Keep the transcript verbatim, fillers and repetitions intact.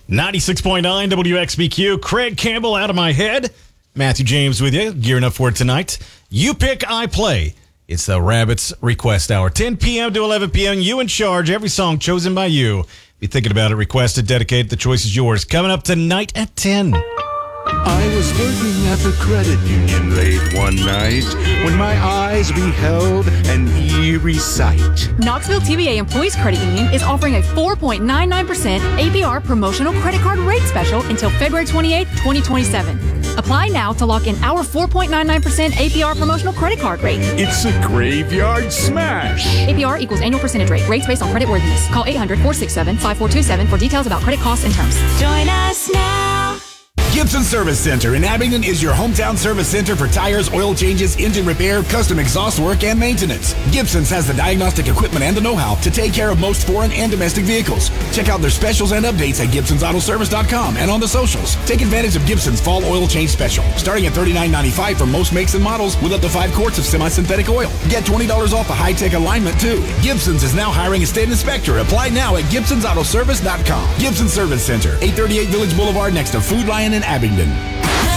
ninety-six point nine W X B Q. Craig Campbell out of my head. Matthew James with you, gearing up for it tonight. You pick, I play. It's the Rabbits Request Hour. ten p.m. to eleven p.m. You in charge. Every song chosen by you. Be thinking about it, request it, dedicate it. The choice is yours. Coming up tonight at ten. I was working at the credit union late one night when my eyes beheld an eerie sight. Knoxville T B A Employees Credit Union is offering a four point nine nine percent A P R promotional credit card rate special until February twenty-eighth, twenty twenty-seven. Apply now to lock in our four point nine nine percent A P R promotional credit card rate. It's a graveyard smash. A P R equals annual percentage rate. Rates based on credit worthiness. Call eight hundred, four six seven, five four two seven for details about credit costs and terms. Join us now. Gibson Service Center in Abingdon is your hometown service center for tires, oil changes, engine repair, custom exhaust work, and maintenance. Gibson's has the diagnostic equipment and the know-how to take care of most foreign and domestic vehicles. Check out their specials and updates at Gibsons Auto Service dot com and on the socials. Take advantage of Gibson's Fall Oil Change Special, starting at thirty-nine ninety-five for most makes and models with up to five quarts of semi-synthetic oil. Get twenty dollars off a high-tech alignment, too. Gibson's is now hiring a state inspector. Apply now at Gibsons Auto Service dot com. Gibson Service Center, eight thirty-eight Village Boulevard next to Food Lion in Abingdon.